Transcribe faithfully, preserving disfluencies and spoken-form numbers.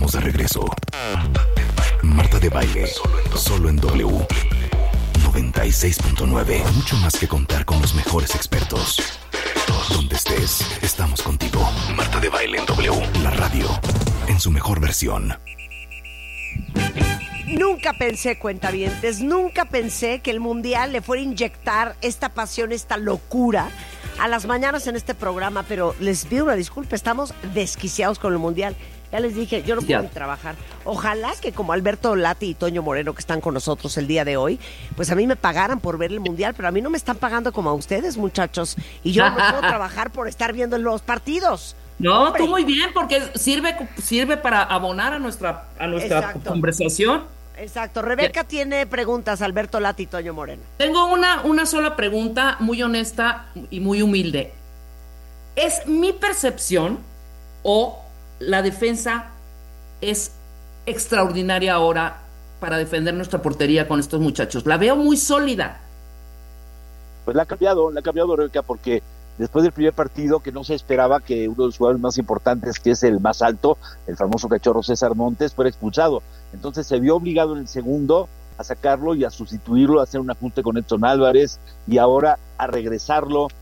estamos de regreso. Marta de Baile, solo en W noventa y seis punto nueve. Mucho más que contar con los mejores expertos. Donde estés, estamos contigo. Marta de Baile en W, la radio, en su mejor versión. Nunca pensé, cuentavientes, nunca pensé que el Mundial le fuera a inyectar esta pasión, esta locura a las mañanas en este programa, pero les pido una disculpa, estamos desquiciados con el Mundial. Ya les dije, yo no puedo ni trabajar. Ojalá que como Alberto Lati y Toño Moreno, que están con nosotros el día de hoy, pues a mí me pagaran por ver el Mundial, pero a mí no me están pagando como a ustedes, muchachos. Y yo no puedo trabajar por estar viendo los partidos. No, Hombre. tú muy bien, porque sirve sirve para abonar a nuestra a nuestra Exacto. conversación. Exacto. Rebeca ¿Qué? tiene preguntas, Alberto Lati y Toño Moreno. Tengo una, una sola pregunta, muy honesta y muy humilde. ¿Es mi percepción o la defensa es extraordinaria ahora para defender nuestra portería con estos muchachos? La veo muy sólida. Pues la ha cambiado, la ha cambiado, Rebeca, porque después del primer partido, que no se esperaba que uno de los jugadores más importantes, que es el más alto, el famoso cachorro César Montes, fuera expulsado. Entonces se vio obligado en el segundo a sacarlo y a sustituirlo, a hacer un ajuste con Edson Álvarez y ahora a regresarlo